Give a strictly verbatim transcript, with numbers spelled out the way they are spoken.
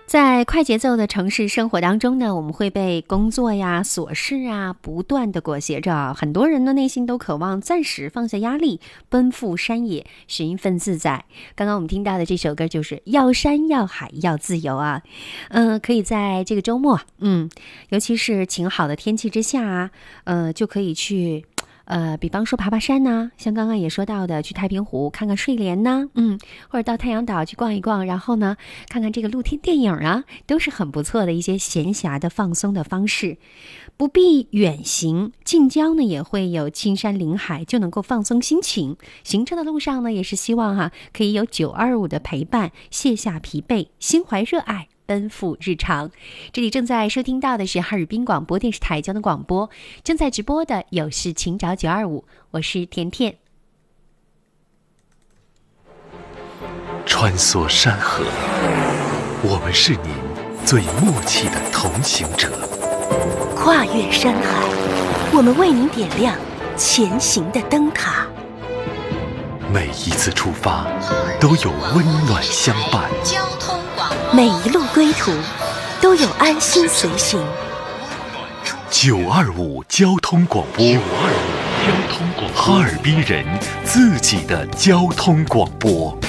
在快节奏的城市生活当中呢，我们会被工作呀、琐事啊不断的裹挟着。很多人的内心都渴望暂时放下压力，奔赴山野，寻一份自在。刚刚我们听到的这首歌就是要山要海要自由啊。嗯、呃，可以在这个周末，嗯，尤其是晴好的天气之下，呃，就可以去。呃，比方说爬爬山呐、啊，像刚刚也说到的，去太平湖看看睡莲呐、啊，嗯，或者到太阳岛去逛一逛，然后呢，看看这个露天电影啊，都是很不错的一些闲暇的放松的方式。不必远行，近郊呢也会有青山林海，就能够放松心情。行车的路上呢，也是希望哈、啊，可以有九二五的陪伴，卸下疲惫，心怀热爱。奔赴日常。这里正在收听到的是哈尔滨广播电视台交通广播，正在直播的有事请找九二五，我是甜甜。 穿梭山河，我们是您最默契的同行者； 跨越山海，我们为您点亮前行的灯塔。 每一次出发都有温暖相伴， 每一路归途都有安心随行。 九二五交通广播，九二五交通广播，哈尔滨人自己的交通广播。